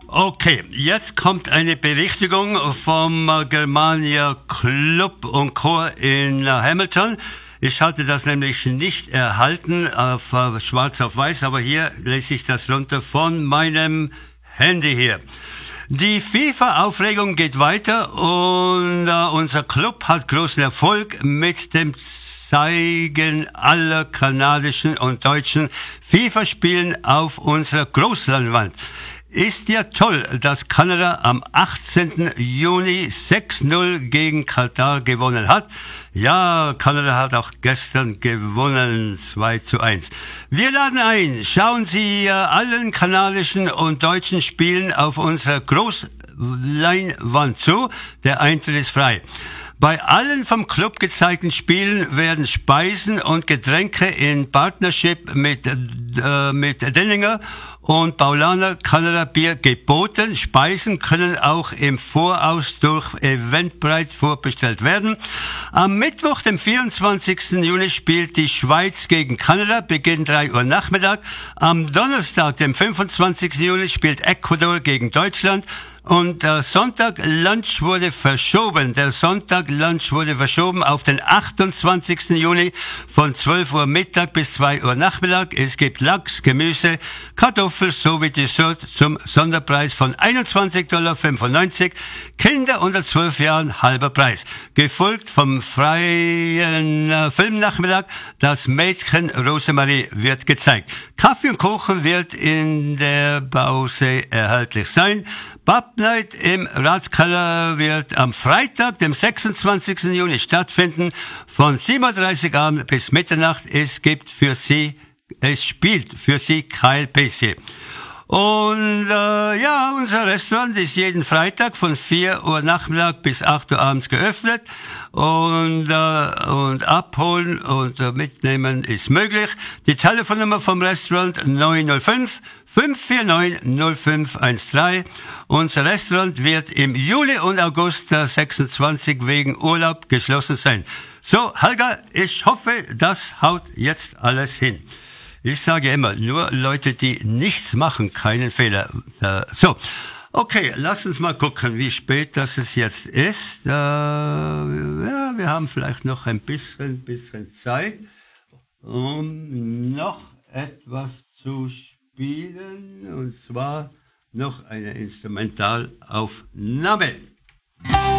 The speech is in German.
Okay, jetzt kommt eine Berichtigung vom Germania Club und Chor in Hamilton. Ich hatte das nämlich nicht erhalten auf schwarz auf weiß, aber hier lese ich das runter von meinem Handy hier. Die FIFA-Aufregung geht weiter und unser Club hat großen Erfolg mit dem Zeigen aller kanadischen und deutschen FIFA-Spielen auf unserer Großleinwand. Ist ja toll, dass Kanada am 18. Juni 6-0 gegen Katar gewonnen hat. Ja, Kanada hat auch gestern gewonnen, 2-1. Wir laden ein, schauen Sie allen kanadischen und deutschen Spielen auf unserer Großleinwand zu. Der Eintritt ist frei. Bei allen vom Club gezeigten Spielen werden Speisen und Getränke in Partnership mit Denninger und Paulaner Kanada Bier geboten. Speisen können auch im Voraus durch Eventbrite vorbestellt werden. Am Mittwoch, dem 24. Juni, spielt die Schweiz gegen Kanada, Beginn 3 Uhr Nachmittag. Am Donnerstag, dem 25. Juni, spielt Ecuador gegen Deutschland. Und der Sonntag-Lunch wurde verschoben. Der Sonntag-Lunch wurde verschoben auf den 28. Juni von 12 Uhr Mittag bis 2 Uhr Nachmittag. Es gibt Lachs, Gemüse, Kartoffeln sowie Dessert zum Sonderpreis von $21,95. Kinder unter 12 Jahren halber Preis. Gefolgt vom freien Filmnachmittag. Das Mädchen Rosemarie wird gezeigt. Kaffee und Kuchen wird in der Pause erhältlich sein. Pub Night im Ratskeller wird am Freitag, dem 26. Juni stattfinden, von 7:30 Uhr Abend bis Mitternacht. Es spielt für Sie Kyle Pesce. Und unser Restaurant ist jeden Freitag von 4 Uhr Nachmittag bis 8 Uhr abends geöffnet und abholen und mitnehmen ist möglich. Die Telefonnummer vom Restaurant 905-549-0513. Unser Restaurant wird im Juli und August 26 wegen Urlaub geschlossen sein. So, Helga, ich hoffe, das haut jetzt alles hin. Ich sage immer, nur Leute, die nichts machen, keinen Fehler. So, okay, lass uns mal gucken, wie spät das es jetzt ist. Wir haben vielleicht noch ein bisschen Zeit, um noch etwas zu spielen, und zwar noch eine Instrumentalaufnahme.